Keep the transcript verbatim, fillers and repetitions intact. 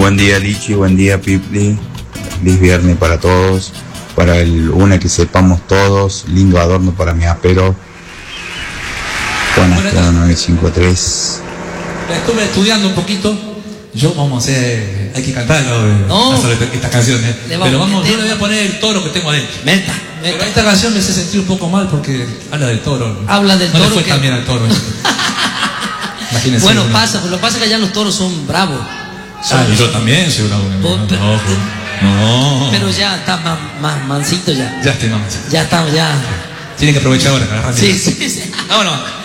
Buen día Lichi, buen día Pipli, feliz viernes para todos, para el una que sepamos todos, lindo adorno para mi apero, Juan Astro nueve cinco tres. La estuve estudiando un poquito, yo vamos a hacer, hay que cantarlo, No. sobre estas canciones, Le vamos pero vamos, a yo meter. le voy a poner el toro que tengo adentro. Meta, Pero meta. esta canción me hace sentir un poco mal porque habla del toro. Habla del no toro le fue que- tan bien al toro. Imagínense. Bueno, uno. pasa, lo que pasa es que allá los toros son bravos. Ah, y yo también soy bravo. Vos, No, pero- no. Pero ya está más, más mansito ya. Ya estoy, mamá. Ya estamos, ya. Tienen que aprovechar ahora. agarrar Sí, bien. sí, sí. Vámonos.